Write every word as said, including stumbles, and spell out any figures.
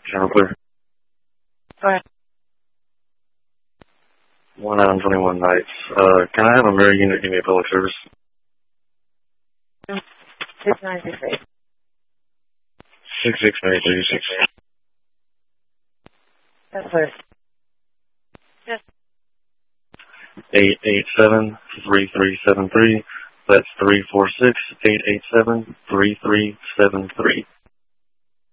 General clear. Go ahead. one nine twenty-one nights. Uh, can I have a mirror unit give me a public service? six nine six eight. six six nine three six. That's clear. Yes. eight eight seven, three three seven three. That's three four six, eight eight seven, three three seven three.